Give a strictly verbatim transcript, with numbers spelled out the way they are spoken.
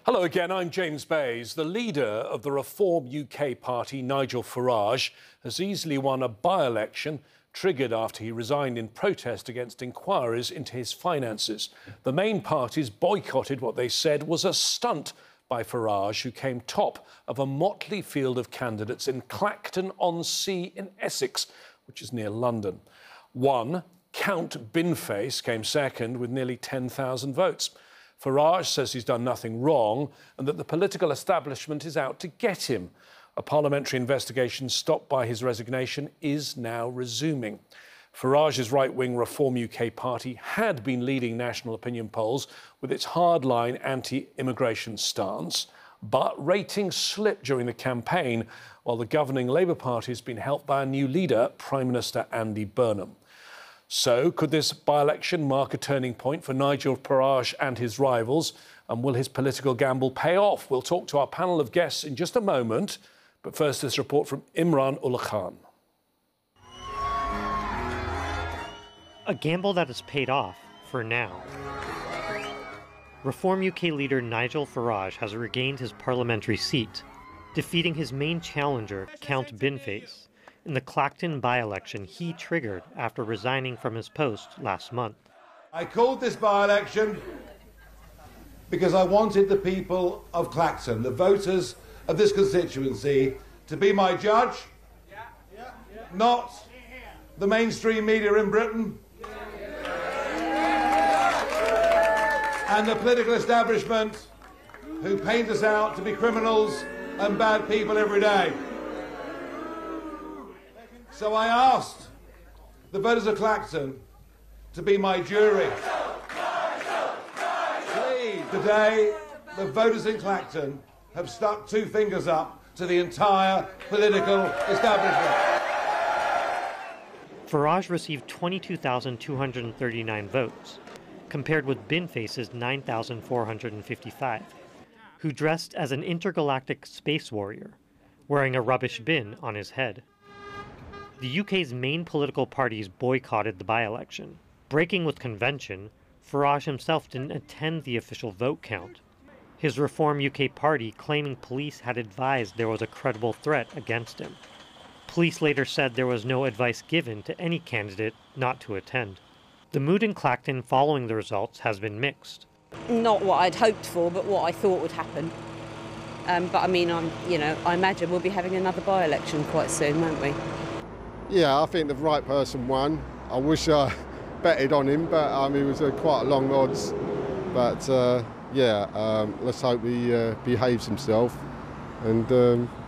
Hello again, I'm James Bays. The leader of the Reform U K party, Nigel Farage, has easily won a by-election triggered after he resigned in protest against inquiries into his finances. The main parties boycotted what they said was a stunt by Farage, who came top of a motley field of candidates in Clacton-on-Sea in Essex, which is near London. One, Count Binface, came second with nearly ten thousand votes. Farage says he's done nothing wrong and that the political establishment is out to get him. A parliamentary investigation stopped by his resignation is now resuming. Farage's right-wing Reform U K party had been leading national opinion polls with its hardline anti-immigration stance, but ratings slipped during the campaign, while the governing Labour Party has been helped by a new leader, Prime Minister Andy Burnham. So, could this by-election mark a turning point for Nigel Farage and his rivals? And will his political gamble pay off? We'll talk to our panel of guests in just a moment. But first, this report from Imran Ullah Khan. A gamble that has paid off, for now. Reform U K leader Nigel Farage has regained his parliamentary seat, defeating his main challenger, Count Binface, in the Clacton by-election he triggered after resigning from his post last month. I called this by-election because I wanted the people of Clacton, the voters of this constituency, to be my judge, not the mainstream media in Britain and the political establishment who paint us out to be criminals and bad people every day. So I asked the voters of Clacton to be my jury. Please. Today, the voters in Clacton have stuck two fingers up to the entire political establishment. Farage received twenty-two thousand two hundred thirty-nine votes, compared with Binface's nine thousand four hundred fifty-five, who dressed as an intergalactic space warrior, wearing a rubbish bin on his head. The U K's main political parties boycotted the by-election. Breaking with convention, Farage himself didn't attend the official vote count, his Reform U K party claiming police had advised there was a credible threat against him. Police later said there was no advice given to any candidate not to attend. The mood in Clacton following the results has been mixed. Not what I'd hoped for, but what I thought would happen. Um, but I mean, I'm, you know, I imagine we'll be having another by-election quite soon, won't we? Yeah, I think the right person won. I wish I betted on him, but um, it was uh, quite a long odds. But uh, yeah, um, let's hope he uh, behaves himself and um,